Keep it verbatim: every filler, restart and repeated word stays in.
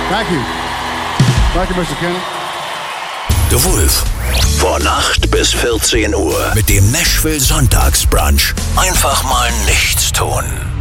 Thank you. Thank you, Mister Kenny. The Wolf. Von acht bis vierzehn Uhr mit dem Nashville Sonntagsbrunch. Einfach mal nichts tun.